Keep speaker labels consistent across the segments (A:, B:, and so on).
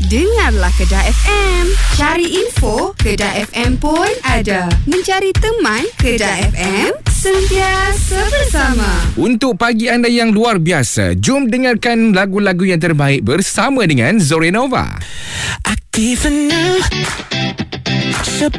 A: Dengarlah Kedah FM. Cari info, Kedah FM pun ada. Mencari teman, Kedah FM, sentiasa bersama.
B: Untuk pagi anda yang luar biasa, jom dengarkan lagu-lagu yang terbaik bersama dengan Zorenova.
C: Aktif 6 10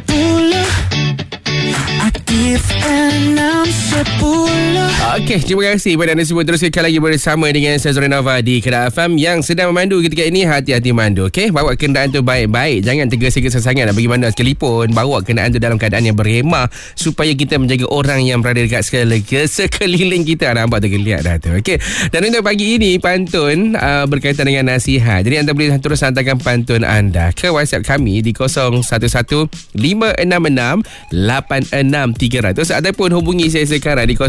C: Aktif 6 10.
B: Okey, terima kasih kepada anda semua. Terus sekali lagi bersama dengan saya Zorenova di Kedah FM yang sedang memandu ketika ini. Hati-hati mandu, okey? Bawa kenderaan tu baik-baik. Jangan tergesa-gesa sangat nak pergi mana sekalipun. Bawa kenderaan tu dalam keadaan yang berhemah supaya kita menjaga orang yang berada dekat sekeliling kita. Nampak tergeliat dah tu, okey? Dan untuk pagi ini, pantun berkaitan dengan nasihat. Jadi anda boleh terus hantarkan pantun anda ke WhatsApp kami di 0115668630 ataupun hubungi saya sekarang di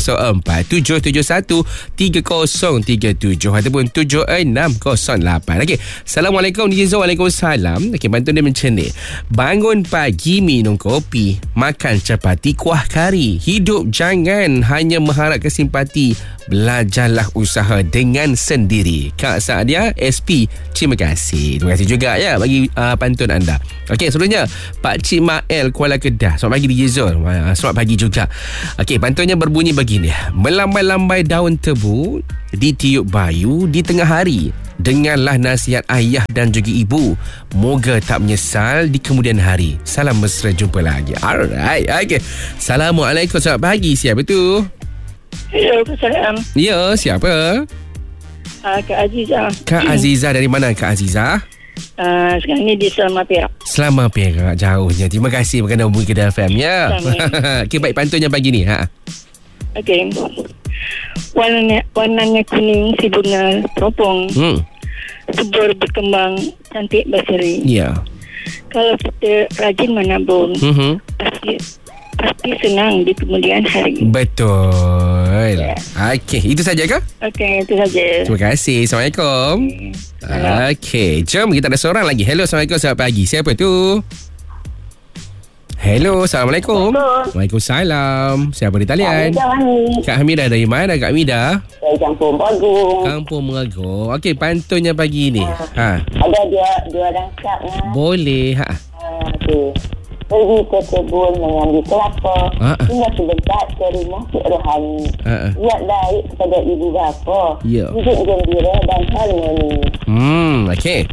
B: 0477130337 ataupun 7608. Okey. Assalamualaikum DJ Zul. Waalaikumsalam. Okey, pantun dia macam ni. Bangun pagi minum kopi, makan capati kuah kari. Hidup jangan hanya mengharapkan simpati. Belajarlah usaha dengan sendiri. Kak Saadia SP, terima kasih. Terima kasih juga ya bagi pantun anda. Okey, sebelumnya Pak Cik Mael Kuala Kedah. Selamat pagi DJ Zul. Selamat pagi juga. Okey, pantunnya berbunyi begini. Melambai-lambai daun tebu, ditiup bayu di tengah hari. Dengarlah nasihat ayah dan juga ibu. Moga tak menyesal di kemudian hari. Salam mesra, jumpa lagi. Alright, okey. Assalamualaikum, selamat pagi. Siapa tu?
D: Ya, salam.
B: Ya, siapa?
D: Kak Azizah.
B: Kak Azizah dari mana Kak Azizah?
D: Sekarang ni di Selama Perak.
B: Selama Perak, jauhnya. Terima kasih kerana hubungi Kedah FM ya. Okey, baik, pantunnya pagi ni.
D: Okey. Warnanya kuning si bunga teropong. Subur berkembang, cantik berseri.
B: Ya.
D: Kalau kita rajin menabung, pasti senang di kemudian hari.
B: Betul. Okey, itu saja ke?
D: Okey, itu saja.
B: Terima kasih. Assalamualaikum. Okey, jom kita ada seorang lagi. Hello, Assalamualaikum, selamat pagi. Siapa tu? Hello, Assalamualaikum. Waalaikumsalam. Siapa di talian? Kak Hamidah dari mana Kak Hamidah?
E: Dari Kampung Megagung.
B: Kampung Megagung. Okey, pantunnya pagi ni.
E: Ada dua rangkap.
B: Boleh.
E: Okey. Pergi ke kebun mengambil kelapa. Hingga sebentar ke rumah Cik Rohani. Buat baik kepada ibu bapa. Hidup gembira dan harmoni.
B: Okey.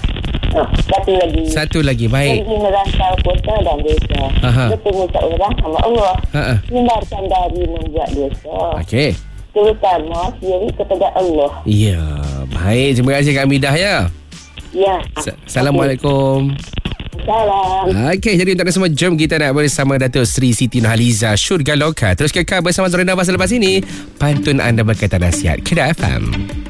B: Satu lagi, baik.
E: Pergi merantau kota dan desa. Bertemu seorang sama Allah. Hindarkan dari membuat dosa.
B: Okey.
E: Terutama syirik kepada Allah.
B: Ya, baik. Terima kasih Kak Hamidah ya.
E: Ya.
B: Assalamualaikum.
E: Salam.
B: Okey, jadi untuk anda semua, jom kita nak bersama Datuk Seri Siti Nurhaliza, Syurga Lokal. Terus kekal bersama Zorenova selepas ini. Pantun anda berkaitan nasihat Kedah FM.